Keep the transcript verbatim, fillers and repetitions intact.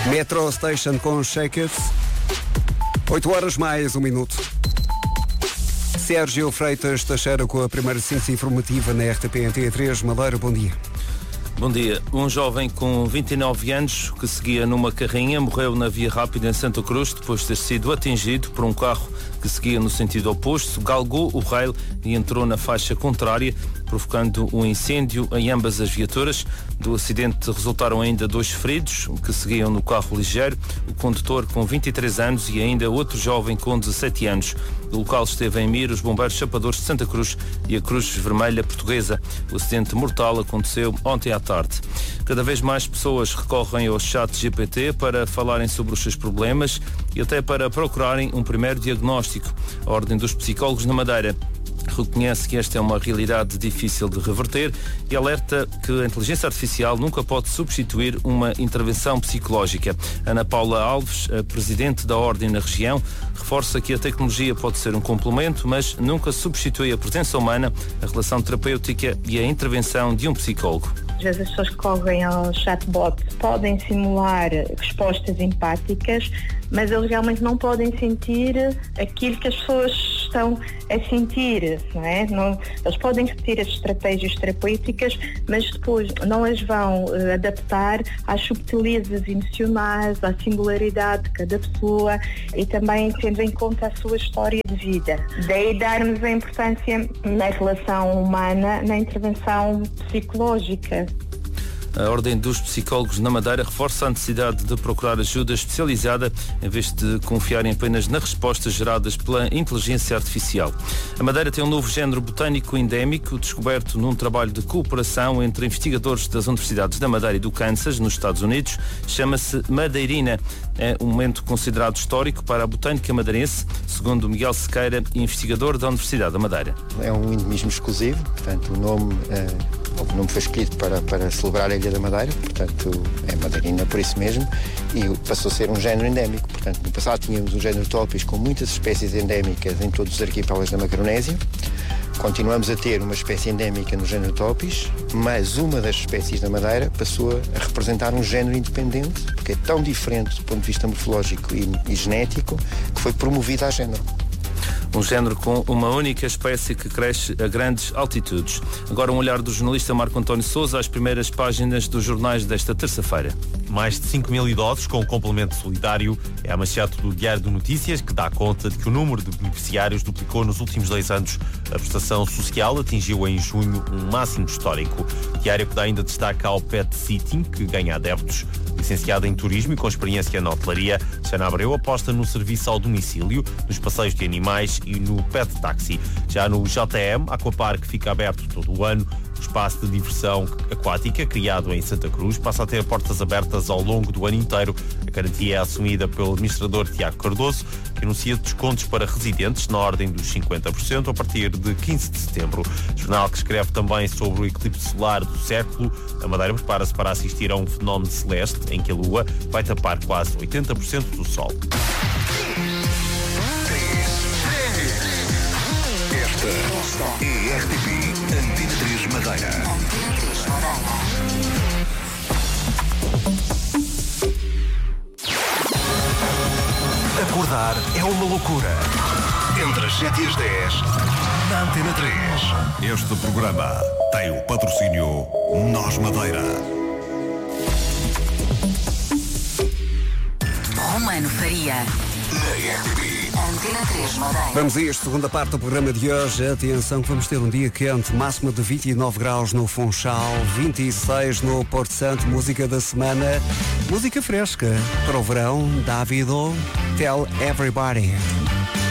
Metro Station com Shake It. oito horas mais um minuto. Sérgio Freitas Teixeira com a primeira síntese informativa na R T P Antena três. Madeira, bom dia. Bom dia. Um jovem com vinte e nove anos que seguia numa carrinha morreu na via rápida em Santa Cruz depois de ter sido atingido por um carro que seguia no sentido oposto, galgou o rail e entrou na faixa contrária, provocando um incêndio em ambas as viaturas. Do acidente resultaram ainda dois feridos que seguiam no carro ligeiro, o condutor com vinte e três anos e ainda outro jovem com dezassete anos. Do local esteve em Mir os bombeiros chapadores de Santa Cruz e a Cruz Vermelha Portuguesa. O acidente mortal aconteceu ontem à tarde. Cada vez mais pessoas recorrem ao chat G P T para falarem sobre os seus problemas e até para procurarem um primeiro diagnóstico. A Ordem dos Psicólogos na Madeira reconhece que esta é uma realidade difícil de reverter e alerta que a inteligência artificial nunca pode substituir uma intervenção psicológica. Ana Paula Alves, a presidente da Ordem na região, reforça que a tecnologia pode ser um complemento, mas nunca substitui a presença humana, a relação terapêutica e a intervenção de um psicólogo. Às vezes as pessoas que correm ao chatbot podem simular respostas empáticas, mas eles realmente não podem sentir aquilo que as pessoas estão a sentir, não é? Não, eles podem repetir as estratégias terapêuticas, mas depois não as vão uh, adaptar às subtilezas emocionais, à singularidade de cada pessoa e também tendo em conta a sua história de vida. Daí darmos a importância na relação humana, na intervenção psicológica. A Ordem dos Psicólogos na Madeira reforça a necessidade de procurar ajuda especializada em vez de confiarem apenas nas respostas geradas pela inteligência artificial. A Madeira tem um novo género botânico endémico descoberto num trabalho de cooperação entre investigadores das Universidades da Madeira e do Kansas, nos Estados Unidos. Chama-se madeirina. É um momento considerado histórico para a botânica madeirense, segundo Miguel Sequeira, investigador da Universidade da Madeira. É um endemismo exclusivo, portanto o nome... É... O nome foi escolhido para, para celebrar a Ilha da Madeira, portanto é madeirina por isso mesmo, e passou a ser um género endémico. Portanto, no passado tínhamos um género Topis com muitas espécies endémicas em todos os arquipélagos da Macaronésia. Continuamos a ter uma espécie endémica no género Topis, mas uma das espécies da Madeira passou a representar um género independente, porque é tão diferente do ponto de vista morfológico e, e genético, que foi promovida a género. Um género com uma única espécie que cresce a grandes altitudes. Agora um olhar do jornalista Marco António Sousa às primeiras páginas dos jornais desta terça-feira. Mais de cinco mil idosos com complemento solidário é a manchete do Diário de Notícias, que dá conta de que o número de beneficiários duplicou nos últimos dois anos. A prestação social atingiu em junho um máximo histórico. Diário que dá ainda destaque ao Pet Sitting, que ganha adeptos. Licenciada em Turismo e com experiência na hotelaria, Xana Abreu aposta no serviço ao domicílio, nos passeios de animais e no Pet Taxi. Já no J M, Aquapark fica aberto todo o ano. O espaço de diversão aquática, criado em Santa Cruz, passa a ter portas abertas ao longo do ano inteiro. A garantia é assumida pelo administrador Tiago Cardoso, que anuncia descontos para residentes na ordem dos cinquenta por cento a partir de quinze de setembro. Jornal que escreve também sobre o eclipse solar do século. A Madeira prepara-se para assistir a um fenómeno celeste em que a Lua vai tapar quase oitenta por cento do Sol. Esta é a R T P Antena três Madeira. Antena três Madeira. Acordar é uma loucura. Entre as sete e as dez, na Antena três. Este programa tem o patrocínio Nós Madeira. Romano Faria. Na R T P. Antena três Madeira. Vamos a esta segunda parte do programa de hoje. Atenção que vamos ter um dia quente, máxima de vinte e nove graus no Funchal, vinte e seis no Porto Santo. Música da semana, música fresca para o verão. Davido, Tell Everybody.